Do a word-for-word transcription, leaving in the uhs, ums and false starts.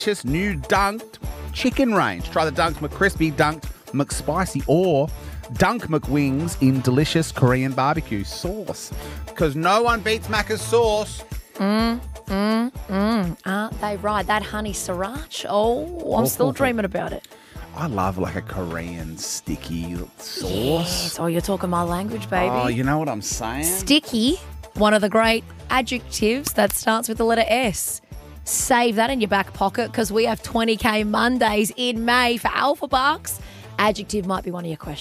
delicious new dunked chicken range. Try the Dunked McCrispy, Dunked McSpicy, or Dunk McWings in delicious Korean barbecue sauce. Because no one beats Macca's sauce. Mm, mm, mm. Aren't they right? That honey sriracha. Oh, I'm still dreaming about it. I love like a Korean sticky sauce. Yes. Oh, you're talking my language, baby. Oh, you know what I'm saying? Sticky, one of the great adjectives that starts with the letter S. Save that in your back pocket because we have twenty K Mondays in May for Alpha Bucks. Adjective might be one of your questions.